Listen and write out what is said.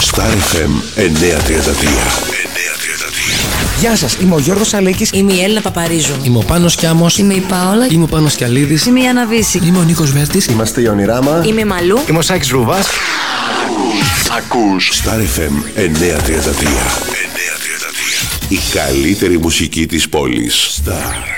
Star FM 933. Γεια σας, είμαι ο Γιώργος Αλέκης. Είμαι η Έλληνα Παπαρίζου. Είμαι ο Πάνος Κιάμος. Είμαι η Πάολα. Είμαι ο Πάνος Κιαλίδης. Είμαι η Άννα Βύση. Είμαι ο Νίκος Βέρτης. Είμαστε η Ονειράμα. Είμαι η Μαλού. Είμαι ο Σάκης Ρουβάς. Ακούς Star FM 933. Η καλύτερη μουσική της πόλης. Star